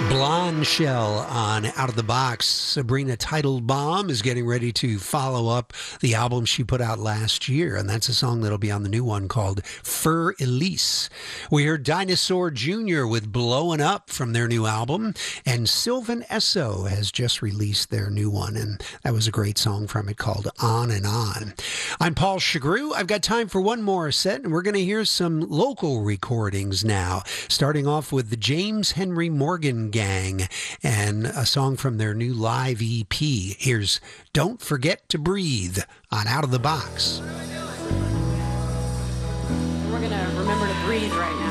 Blonde Shell on Out of the Box. Sabrina Teitelbaum is getting ready to follow up the album she put out last year, and that's a song that'll be on the new one called Fur Elise. We heard Dinosaur Jr. with Blowin' Up from their new album, and Sylvan Esso has just released their new one, and that was a great song from it called On and On. I'm Paul Chagru. I've got time for one more set, and we're going to hear some local recordings now, starting off with the James Henry Morgan Gang and a song from their new live EP. Here's Don't Forget to Breathe on Out of the Box. We're going to remember to breathe right now.